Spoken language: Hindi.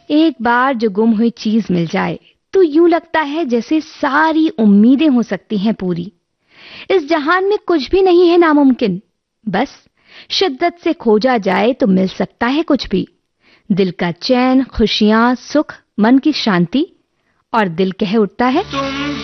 एक बार जो गुम हुई चीज मिल जाए तो यूं लगता है जैसे सारी उम्मीदें हो सकती हैं पूरी। इस जहान में कुछ भी नहीं है नामुमकिन, बस शिद्दत से खोजा जाए तो मिल सकता है कुछ भी। दिल का चैन, खुशियां, सुख, मन की शांति, और दिल कह उठता है, तुम